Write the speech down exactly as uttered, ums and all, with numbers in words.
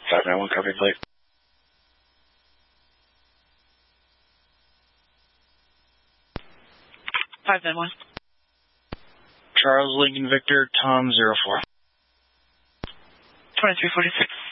five nine one, copy, plate. five nine one. Charles Lincoln Victor, Tom zero four. twenty-three forty-six.